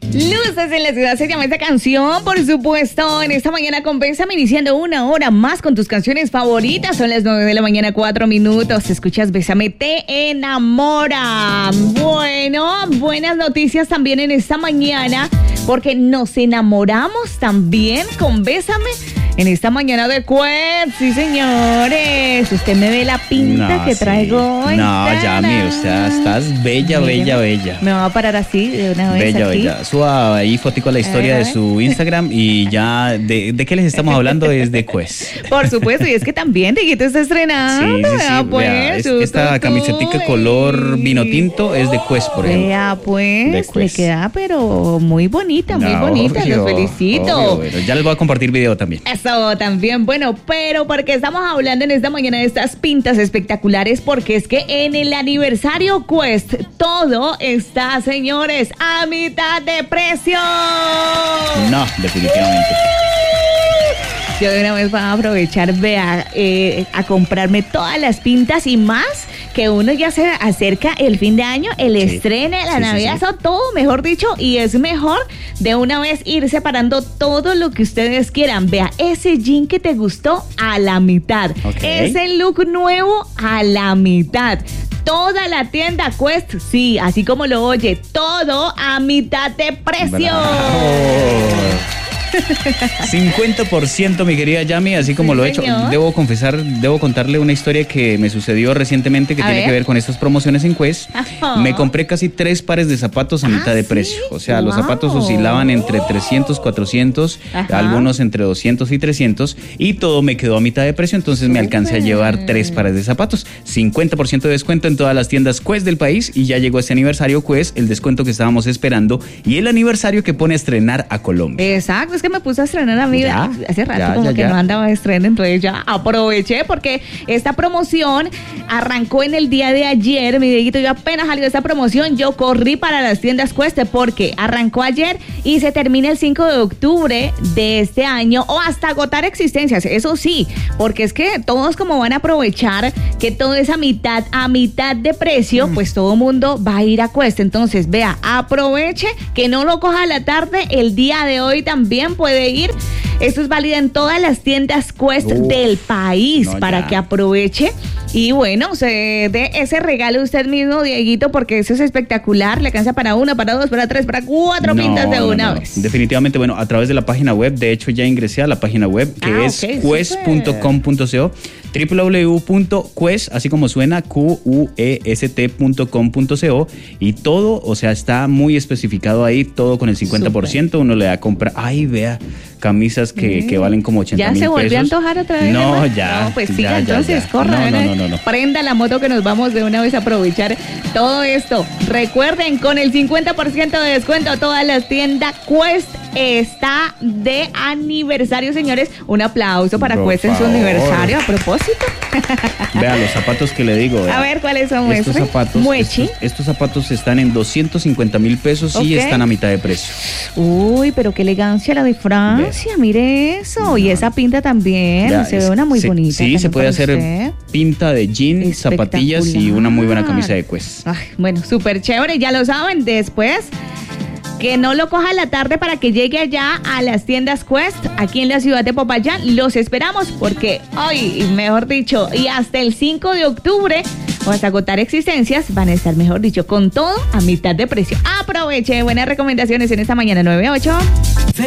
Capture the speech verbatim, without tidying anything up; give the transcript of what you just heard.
Luces en la ciudad se llama esta canción, por supuesto. En esta mañana con Bésame, iniciando una hora más con tus canciones favoritas. Son las nueve de la mañana, cuatro minutos. Escuchas Bésame, te enamora. Bueno, buenas noticias también en esta mañana, porque nos enamoramos también con Bésame en esta mañana de Quest. Sí, señores. Usted me ve la pinta no, que sí. traigo hoy. No, Yami, o sea, estás bella, bella, bella. Me va a parar así de una vez. Bella, aquí. bella. Suba ahí fotico la historia A ver, a de ver. su Instagram y ya, de, ¿de qué les estamos hablando? Es de Quest. Por supuesto, y es que también Dieguito está estrenando. Sí, sí, sí. Vea, pues, Vea, es- tú, esta tú, camisetica tú, color y- vino tinto es de Quest, por ejemplo. Vea, De pues, le Quest. queda, pero muy bonita, muy No, bonita. obvio, Los felicito. obvio, bueno, ya les voy a compartir video también. Eso también, bueno, pero porque estamos hablando en esta mañana de estas pintas espectaculares, porque es que en el aniversario Quest todo está, señores, a mitad de precio. No, definitivamente. Yo de una vez voy a aprovechar, vea, eh, a comprarme todas las pintas y más, que uno ya se acerca el fin de año, el Sí. estreno, la Sí, sí, Navidad, sí. eso todo, mejor dicho, y es mejor de una vez ir separando todo lo que ustedes quieran. Vea, ese jean que te gustó a la mitad, Ok. ese look nuevo a la mitad. Toda la tienda Quest, sí, así como lo oye, todo a mitad de precio. Bravo. cincuenta por ciento, mi querida Yami, así como Sí, lo he hecho. señor. Debo confesar, debo contarle una historia que me sucedió recientemente que A tiene ver. que ver con estas promociones en Quest. Ajá. Me compré casi tres pares de zapatos a Ah, mitad de ¿sí? precio. O sea, los Wow. zapatos oscilaban entre trescientos, cuatrocientos, Ajá. algunos entre doscientos y trescientos, y todo me quedó a mitad de precio, entonces me alcancé a llevar tres pares de zapatos. cincuenta por ciento de descuento en todas las tiendas Quest del país, y ya llegó este aniversario Quest, el descuento que estábamos esperando, y el aniversario que pone a estrenar a Colombia. Exacto, es que me puse a estrenar a mí Ya, hace rato ya, como ya, que ya. no andaba de estreno, entonces ya aproveché porque esta promoción arrancó en el día de ayer, mi Dieguito, yo apenas salió esta promoción, yo corrí para las tiendas Cueste porque arrancó ayer y se termina el cinco de octubre de este año o hasta agotar existencias, eso sí, porque es que todos como van a aprovechar que todo es a mitad, a mitad de precio, pues todo mundo va a ir a Cueste, entonces vea, aproveche que no lo coja a la tarde, el día de hoy también puede ir. Esto es válido en todas las tiendas Quest Uf, del país no, para ya. que aproveche y bueno, se dé ese regalo usted mismo, Dieguito, porque eso es espectacular. Le alcanza para una, para dos, para tres, para cuatro No, pintas de no, una no. vez. Definitivamente, bueno, a través de la página web, de hecho ya ingresé a la página web que Ah, es ok, quest punto com punto co, doble u doble u doble u punto quest, así como suena, Q U E S T punto com punto co, y todo, o sea, está muy especificado ahí, todo con el cincuenta por ciento, uno le da compra, ay, vea, camisas que, que valen como ochenta ¿Ya mil se pesos. volvió a antojar otra vez? No, hermano? ya. No, pues ya, siga, ya, entonces ya. corra. No, ven, no, no, no. Prenda la moto que nos vamos de una vez a aprovechar todo esto. Recuerden, con el cincuenta por ciento de descuento, todas las tiendas Quest está de aniversario, señores. Un aplauso para Por Quest en su favor. aniversario, a propósito. Vea los zapatos que le digo. vea. A ver, ¿cuáles son? Estos Muestre. zapatos, Muechi. estos, estos zapatos están en doscientos cincuenta mil pesos y Ok. están a mitad de precio. Uy, pero qué elegancia la de Francia, mire eso. Y esa pinta también, Ya, se es- ve una muy se- bonita. Sí, se también puede para hacer usted. pinta de jean, zapatillas y una muy buena camisa de Quest. Ay, bueno, súper chévere, ya lo saben. Después, que no lo coja a la tarde para que llegue allá a las tiendas Quest, aquí en la ciudad de Popayán. Los esperamos porque hoy, mejor dicho, y hasta el cinco de octubre, o hasta agotar existencias, van a estar, mejor dicho, con todo a mitad de precio. Aproveche, buenas recomendaciones en esta mañana nueve ocho.